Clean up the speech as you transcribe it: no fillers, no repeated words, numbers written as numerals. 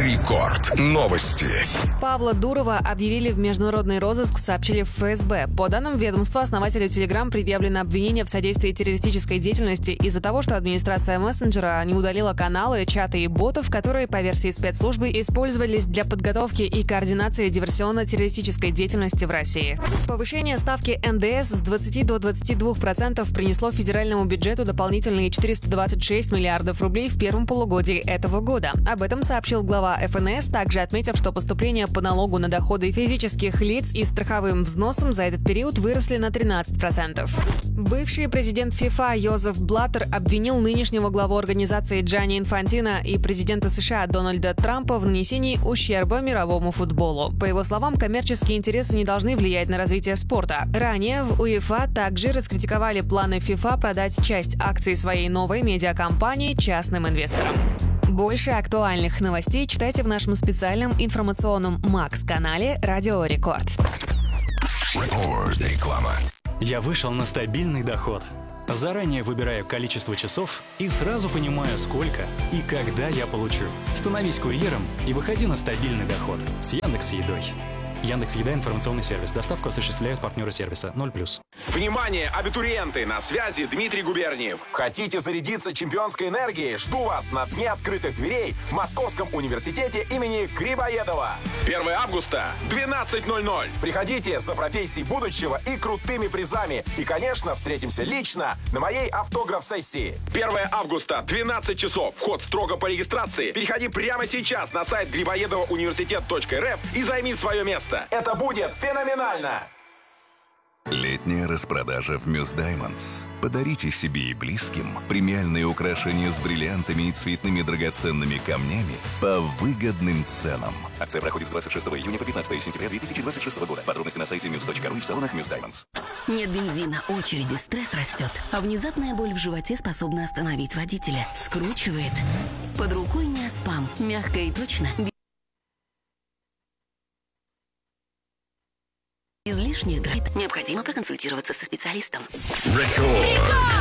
Рекорд. Новости. Павла Дурова объявили в международный розыск, сообщили в ФСБ. По данным ведомства, основателю Telegram предъявлено обвинение в содействии террористической деятельности из-за того, что администрация мессенджера не удалила каналы, чаты и ботов, которые, по версии спецслужбы, использовались для подготовки и координации диверсионно-террористической деятельности в России. Повышение ставки НДС с 20 до 22% принесло федеральному бюджету дополнительные 426 миллиардов рублей в первом полугодии этого года. Об этом сообщил глава ФНС, также отметив, что поступления по налогу на доходы физических лиц и страховым взносам за этот период выросли на 13%. Бывший президент ФИФА Йозеф Блаттер обвинил нынешнего главу организации Джанни Инфантино и президента США Дональда Трампа в нанесении ущерба мировому футболу. По его словам, коммерческие интересы не должны влиять на развитие спорта. Ранее в УЕФА также раскритиковали планы ФИФА продать часть акций своей новой медиакомпании частным инвесторам. Больше актуальных новостей читайте в нашем специальном информационном Макс-канале «Радио Рекорд». Реклама. Я вышел на стабильный доход. Заранее выбираю количество часов и сразу понимаю, сколько и когда я получу. Становись курьером и выходи на стабильный доход с Яндекс.Едой. Яндекс.Еда — информационный сервис. Доставку осуществляют партнеры сервиса 0+. Внимание, абитуриенты! На связи Дмитрий Губерниев. Хотите зарядиться чемпионской энергией? Жду вас на Дне открытых дверей в Московском университете имени Грибоедова. 1 августа, 12:00. Приходите за профессией будущего и крутыми призами. И, конечно, встретимся лично на моей автограф-сессии. 1 августа, 12 часов. Вход строго по регистрации. Переходи прямо сейчас на сайт грибоедовауниверситет.рф и займи свое место. Это будет феноменально! Летняя распродажа в Muse Diamonds. Подарите себе и близким премиальные украшения с бриллиантами и цветными драгоценными камнями по выгодным ценам. Акция проходит с 26 июня по 15 сентября 2026 года. Подробности на сайте muse.ru и в салонах Muse Diamonds. Нет бензина, очереди, стресс растет. А внезапная боль в животе способна остановить водителя. Скручивает. Под рукой Неоспам. Мягко и точно. Излишних драйв. Необходимо проконсультироваться со специалистом. Рекорд.